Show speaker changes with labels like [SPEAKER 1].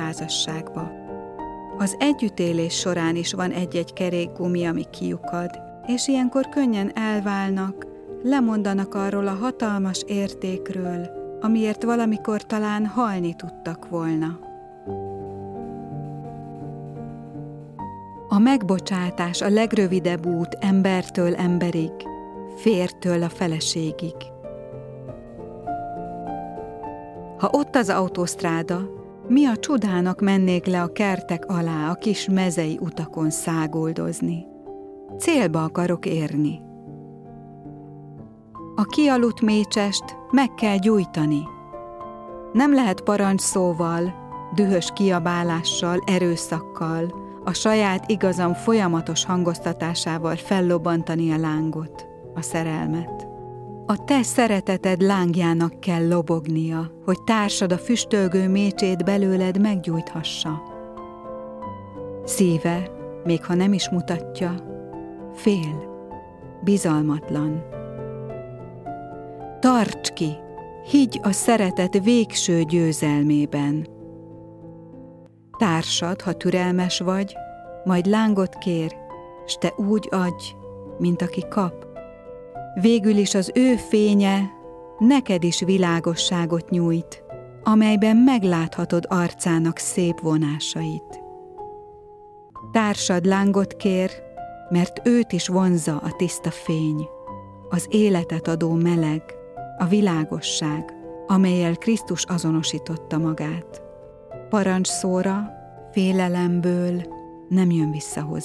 [SPEAKER 1] házasságba. Az együttélés során is van egy-egy kerékgumi, ami kiukad, és ilyenkor könnyen elválnak, lemondanak arról a hatalmas értékről, amiért valamikor talán halni tudtak volna. A megbocsátás a legrövidebb út embertől emberig, férjtől a feleségig. Ha ott az autósztráda, mi a csodának mennék le a kertek alá a kis mezei utakon szágoldozni? Célba akarok érni. A kialudt mécsest meg kell gyújtani. Nem lehet parancsszóval, dühös kiabálással, erőszakkal, a saját igazam folyamatos hangoztatásával fellobbantani a lángot, a szerelmet. A te szereteted lángjának kell lobognia, hogy társad a füstölgő mécsét belőled meggyújthassa. Szíve, még ha nem is mutatja, fél, bizalmatlan. Tarts ki, higgy a szeretet végső győzelmében. Társad, ha türelmes vagy, majd lángot kér, s te úgy adj, mint aki kap. Végül is az ő fénye neked is világosságot nyújt, amelyben megláthatod arcának szép vonásait. Társad lángot kér, mert őt is vonzza a tiszta fény, az életet adó meleg, a világosság, amellyel Krisztus azonosította magát. Parancsszóra, félelemből nem jön vissza hozzá.